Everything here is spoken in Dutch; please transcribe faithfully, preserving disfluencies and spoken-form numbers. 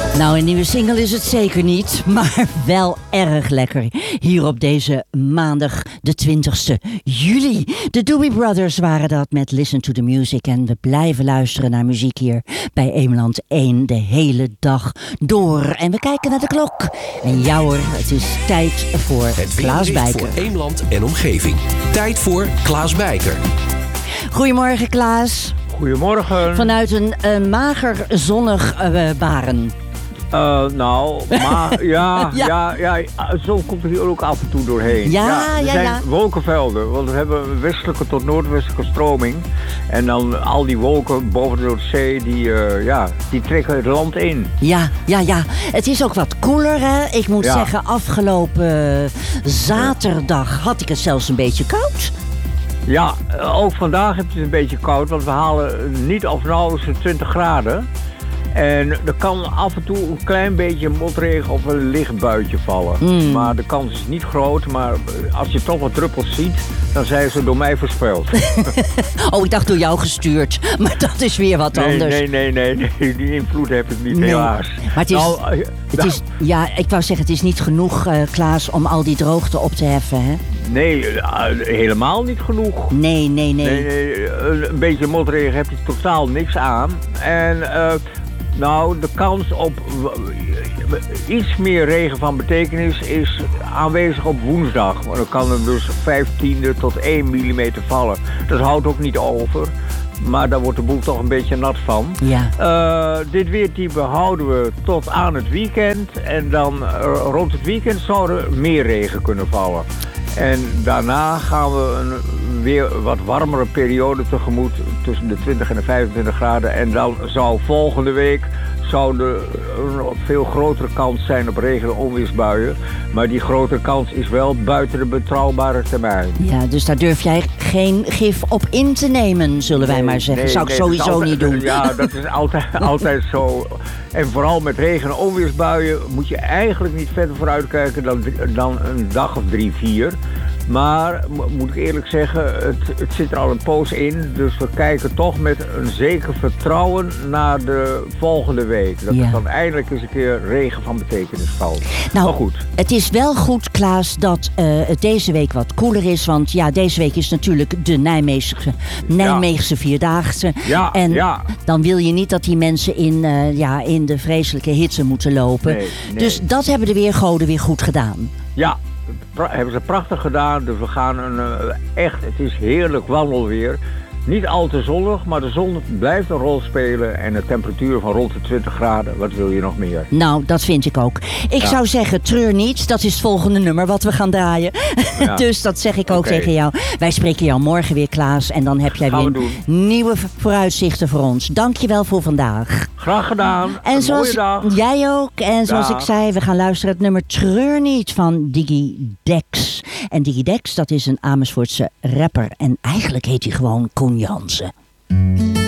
Nou, een nieuwe single is het zeker niet, maar wel erg lekker. Hier op deze maandag, de twintigste juli. De Doobie Brothers waren dat met Listen to the Music. En we blijven luisteren naar muziek hier bij Eemland één de hele dag door. En we kijken naar de klok. En ja hoor, het is tijd voor Het Klaas Bijker. voor Eemland en omgeving. Tijd voor Klaas Bijker. Goedemorgen Klaas. Goedemorgen. Vanuit een uh, mager zonnig uh, Baren. Uh, nou, maar ja, Ja. ja. Ja, ja, zo komt er hier ook af en toe doorheen. Ja, er ja, zijn ja. wolkenvelden, want we hebben een westelijke tot noordwestelijke stroming. En dan al die wolken boven de Noordzee, die, uh, ja, die trekken het land in. Ja, ja, ja. Het is ook wat koeler, hè. Ik moet Ja. zeggen, afgelopen zaterdag had ik het zelfs een beetje koud. Ja, ook vandaag heb je het een beetje koud, want we halen niet of nauwelijks de twintig graden. En er kan af en toe een klein beetje motregen of een licht buitje vallen. Mm. Maar de kans is niet groot, maar als je toch wat druppels ziet, dan zijn ze door mij voorspeld. Oh, ik dacht door jou gestuurd. Maar dat is weer wat Nee, anders. nee, nee, nee, nee, die invloed heb ik niet, Nee. helaas. Maar het is, Nou, eh, het nou, is, ja, ik wou zeggen, het is niet genoeg, uh, Klaas, om al die droogte op te heffen, hè? nee, eh, helemaal niet genoeg. Nee, nee, nee. Nee, nee, een, een beetje motregen heb je totaal niks aan. En eh, nou, de kans op w- iets meer regen van betekenis is aanwezig op woensdag. Maar dan kan er dus vijftiende tot één millimeter vallen. Dat houdt ook niet over. Maar daar wordt de boel toch een beetje nat van. Ja. Uh, dit weertype houden we tot aan het weekend. En dan uh, rond het weekend zou er meer regen kunnen vallen. En daarna gaan we een weer wat warmere periode tegemoet. Tussen de twintig en de vijfentwintig graden. En dan zou volgende week zou er een veel grotere kans zijn op regen- en onweersbuien. Maar die grotere kans is wel buiten de betrouwbare termijn. Ja, dus daar durf jij geen gif op in te nemen, zullen wij Nee, maar zeggen. nee, Zou ik nee, dat is sowieso altijd- niet doen. Ja, dat is altijd, altijd zo. En vooral met regen- en onweersbuien moet je eigenlijk niet verder vooruit kijken dan, dan een dag of drie, vier. Maar, mo- moet ik eerlijk zeggen, het, het zit er al een poos in. Dus we kijken toch met een zeker vertrouwen naar de volgende week. Dat Ja. er dan eindelijk eens een keer regen van betekenis valt. Nou, maar goed. Het is wel goed, Klaas, dat uh, het deze week wat koeler is. Want ja, deze week is natuurlijk de Nijmeegse, Nijmeegse Vierdaagse. Ja, en ja. dan wil je niet dat die mensen in, uh, ja, in de vreselijke hitte moeten lopen. Nee, nee. Dus dat hebben de weergoden weer goed gedaan. Ja, pra- hebben ze prachtig gedaan. Dus we gaan een uh, echt, het is heerlijk wandelweer. Niet al te zonnig, maar de zon blijft een rol spelen. En de temperatuur van rond de twintig graden, wat wil je nog meer? Nou, dat vind ik ook. Ik Ja. zou zeggen, treur niet. Dat is het volgende nummer wat we gaan draaien. Ja. Dus dat zeg ik ook Oké. tegen jou. Wij spreken jou morgen weer, Klaas. En dan heb jij Gaan weer we nieuwe v- vooruitzichten voor ons. Dank je wel voor vandaag. Graag gedaan. En een zoals mooie dag. jij ook. En zoals Dag. ik zei, we gaan luisteren het nummer Treur niet van Diggy Dex. En Diggy Dex, dat is een Amersfoortse rapper. En eigenlijk heet hij gewoon Koen Jansen.